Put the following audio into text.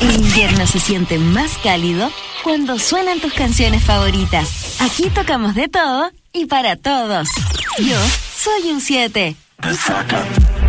El invierno se siente más cálido cuando suenan tus canciones favoritas. Aquí tocamos de todo y para todos. Yo soy U7.